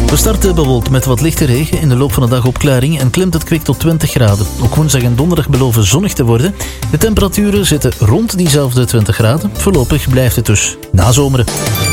We starten bewolkt met wat lichte regen, in de loop van de dag opklaring en klimt het kwik tot 20 graden. Ook woensdag en donderdag beloven zonnig te worden. De temperaturen zitten rond diezelfde 20 graden. Voorlopig blijft het dus nazomeren.